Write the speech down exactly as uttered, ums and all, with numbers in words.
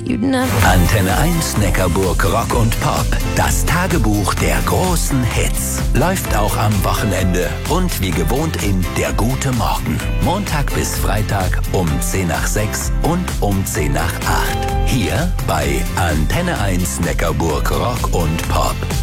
you'd never. Antenne eins Neckarburg Rock und Pop. Das Tagebuch der großen Hits. Läuft auch am Wochenende und wie gewohnt in Der gute Morgen. Montag bis Freitag um zehn nach sechs und um zehn nach acht. Hier bei Antenne eins Neckarburg Rock und Pop.